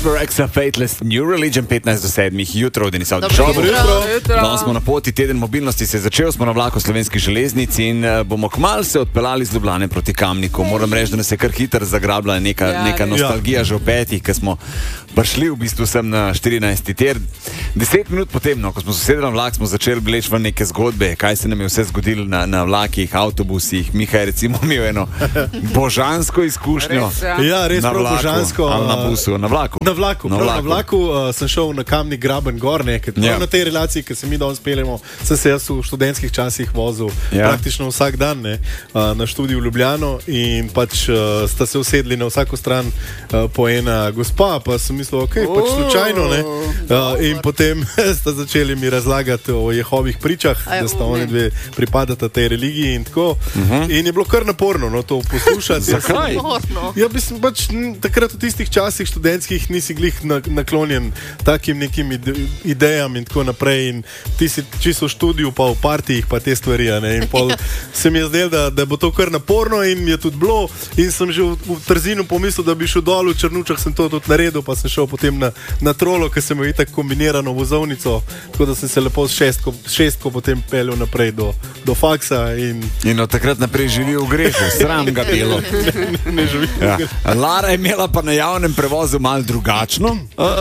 Rexa Fateless New Religion 15 do 7 jutro, Denis Avdić. Danes smo na poti, teden mobilnosti se je začel, smo na vlaku Slovenskih železnic in bomo kmalu se odpeljali z Ljubljane proti Kamniku. Moram reči, da nas je kar hitro zagrabila neka nostalgija že v petih, ker smo prišli v bistvu sem na 14. ter. 10 minut potem, ko smo se sedeli na vlak, smo začeli bleči v neke zgodbe, kaj se nam je vse zgodilo na vlakih, avtobusih. Miha je recimo imel eno božansko izkušnjo. Res prav božansko. Ali na busu, na vlaku. Na vlaku sem šel na Kamnik Graben gor, na tej relaciji, ki se mi danes peljemo, sem se jaz v študentskih časih vozil praktično vsak dan na študiju v Ljubljano in pač sta se usedli na vsako stran po ena gospa, pa sem mislil, pač slučajno, in potem sta začeli mi razlagati o Jehovih pričah, da sta oni dve pripadata tej religiji in tako. In je bilo kar naporno, to poslušati. Zakaj? Ja, mislim, pač takrat v tistih časih študentskih nisi glih naklonjen takim nekim idejam in tako naprej in ti si čisto v študiju pa v partijih pa te stvari, in pol se mi je zdelo, da bo to kar naporno in je tudi bilo in sem že v Trzinu pomislil, da bi šel dol, v Črnučah sem to tudi naredil, pa sem šel potem na Trolo, ker sem imel itak kombinirano vozovnico, tako da sem se lepo s šestko potem peljal naprej do faksa in od takrat naprej živi v grehu, sram ga bilo. Ne živi. Lara je imela pa na javnem prevozu malo drugačno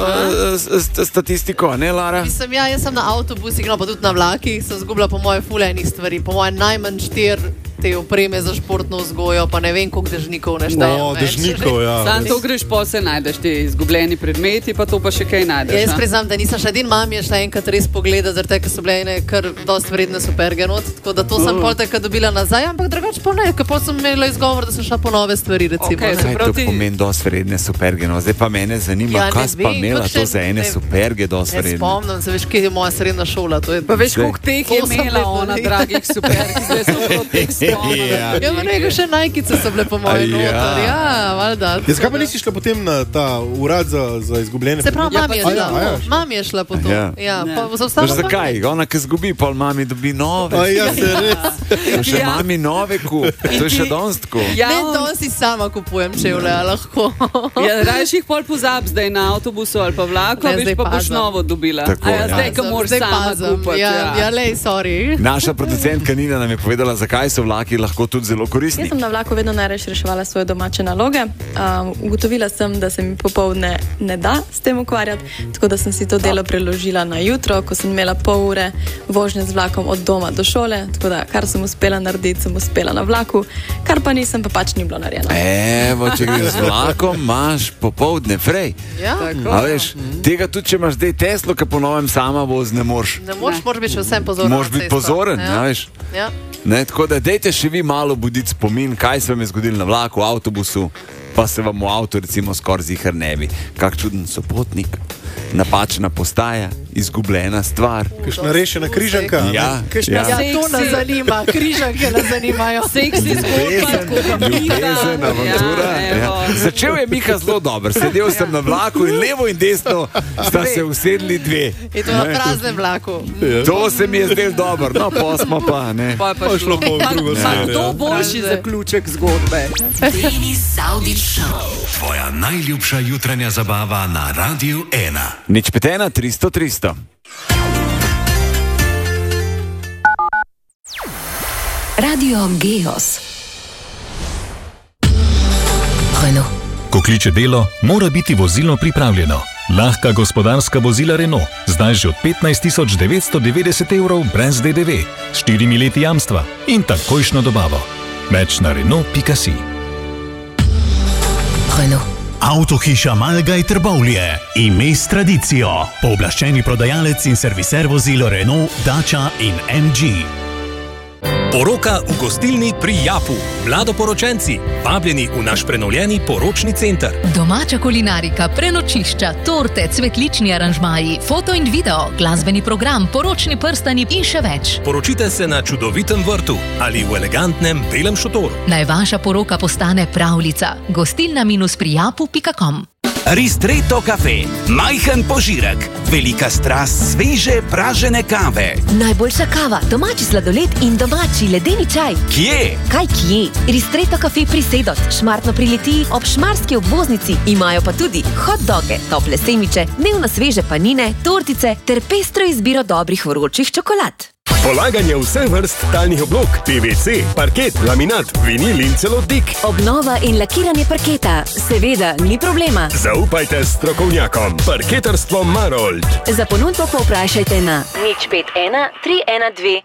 statistiko, ne Lara? Mislim, jaz sem na avtobusih, pa tudi na vlakih, sem zgubila po moje ful enih stvari, po moje najmanj 4 te opreme za športno vzgojo, pa ne vem, koliko dežnikov neštejem. Dežnikov, ja. Sam to greš, pa se najdeš ti izgubljeni predmeti, pa to pa še kaj najdeš. Jaz priznam, da nisem še edin mami je šla enkrat res pogledati, zaradi tega, ker so bile ene kar dost vredne superge not, tako da to sem pol tako dobila nazaj, ampak drugače pa ne, ker pol sem imela izgovor, da sem šla po nove stvari, recimo. Kaj to pomeni dost vredne superge? No, zdaj pa mene zanima, kaj si pa imela to za ene superge dost vredne? Ne spomnim se, veš, kje je moja srednja šola. Pa veš, koliko teh je imela ona, dragih superg, zdaj so to teh spomnim. Ja, nekaj še najkice so bile po mojem notor. Ja, valjda. Zakaj pa nisi šla potem na ta urad za izgubljene? Se pravi, mami je šla po to. Zakaj? Ona, ki zgubi, pol mami dobi nove. Ja, se res. Še mami nove kup. To je še danes tako. Ne, danes si sama kupujem čevlje, lahko. Ja, rajš jih pol pozab zdaj na avtobusu ali pa vlaku, veš, pa boš novo dobila. Zdaj, ko moraš sama kupati. Ja, lej, sorry. Naša producentka Nina nam je povedala, zakaj so vlaki lahko tudi zelo koristni. Jaz sem na vlaku vedno najraje reševala svoje domače naloge. Ugotovila sem, da se mi popoldne ne da s tem ukvarjati, tako da sem si to delo preložila na jutro, ko sem imela pol ure vožnje z vlakom od doma do šole, tako da kar sem uspela narediti, sem uspela na vlaku, kar pa nisem, pa pač ni bilo narejeno. Evo, če greš z vlakom, imaš popoldne frej. Ja. A veš, tega tudi, če imaš zdaj Teslo, ki po novem sama voz ne moreš. Ne moreš, moraš biti še vsem pozoren. Moraš biti pozoren, ja, veš. Ja. Ne, tako da dejte še vi malo buditi spomin, kaj se vam je zgodilo na vlaku, v avtobusu, pa se vam v avtu recimo skoraj ziher ne bi. Kak čuden sopotnik, napačna postaja, izgubljena stvar. Kakšna rešena križanka. Ja, to nas zanima, križanke nas zanimajo. Seksi zgodba, ljubezen, avantura. Začel je Miha zelo dobro, sedel sem na vlaku in levo in desno sta se usedli dve. In to na praznem vlaku. To se mi je zdelo dobro, no pa smo pa, ne. Pa šlo po drugo smer. To boljši zaključek zgodbe. Denis Avdić Show. Tvoja najljubša jutranja zabava na Radiu 1. Nič petena, 300. Radio Geos. Renault. Ko kliče delo, mora biti vozilo pripravljeno. Lahka gospodarska vozila Renault, zdaj že od 15.990 evrov brez DDV, s 4 leti jamstva in takojšno dobavo. Več na Renault.si. Renault. Avtohiša Malgaj Trbovlje, ime s tradicijo, pooblaščeni prodajalec in serviser vozil Renault, Dacia in MG. Poroka v gostilni pri Japu. Mladoporočenci, vabljeni v naš prenovljeni poročni center. Domača kulinarika, prenočišča, torte, cvetlični aranžmaji, foto in video, glasbeni program, poročni prstani in še več. Poročite se na čudovitem vrtu ali v elegantnem belem šotoru. Naj vaša poroka postane pravljica. Gostilna-prijapu.com Ristretto kafe, majhen požirek, velika strast sveže pražene kave. Najboljša kava, domači sladoled in domači ledeni čaj. Kje? Kaj kje? Ristretto kafe pri Sedot, Šmartno pri Litiji, ob šmarski obvoznici. Imajo pa tudi hot doge, tople semiče, dnevno sveže panine, tortice ter pestro izbiro dobrih vročih čokolad. Polaganje vseh vrst talnih oblog, PVC, parket, laminat, vinil in celo dik. Obnova in lakiranje parketa, seveda ni problema. Zaupajte strokovnjakom. Parketarstvo Marold. Za ponudbo povprašajte na 051 312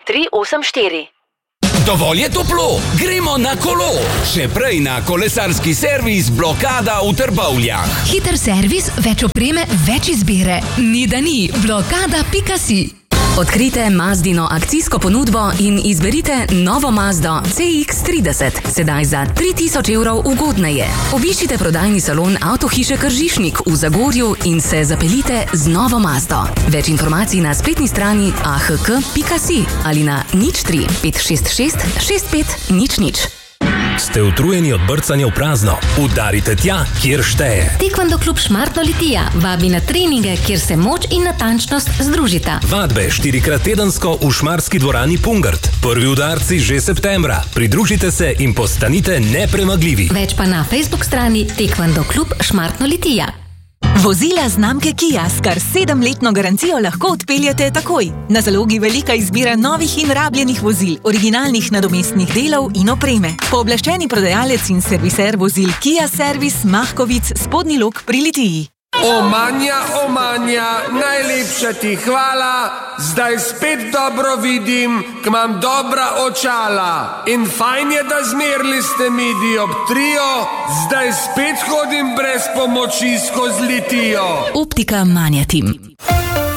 384. Dovolj je toplo, gremo na kolo. Še prej na kolesarski servis Blokada v Trbovljah. Hiter servis, več opreme, več izbire. Ni da ni, blokada.si. Odkrite Mazdino akcijsko ponudbo in izberite novo Mazdo CX-30, sedaj za 3000 evrov ugodneje. Obiščite prodajni salon Avtohiše Kržišnik v Zagorju in se zapeljite z novo Mazdo. Več informacij na spletni strani ahk.si ali na 03 566 65 00. Ste utrujeni od brcanja v prazno? Udarite tja, kjer šteje. Taekwondo klub Šmartno Litija vabi na treninge, kjer se moč in natančnost združita. Vadbe 4x tedensko v Šmarski dvorani Pungart. Prvi udarci že septembra. Pridružite se in postanite nepremagljivi. Več pa na Facebook strani Taekwondo klub Šmartno Litija. Vozila znamke Kia s kar 7-letno garancijo lahko odpeljete takoj. Na zalogi velika izbira novih in rabljenih vozil, originalnih nadomestnih delov in opreme. Pooblaščeni prodajalec in serviser vozil Kia Servis Mahkovic, Spodnji Lok pri Litiji. Omanja, najlepša ti hvala, zdaj spet dobro vidim, k imam dobra očala. In fajn je, da zmerili ste mi dioptrijo, zdaj spet hodim brez pomoči skozi Litijo. Optika Manja Tim.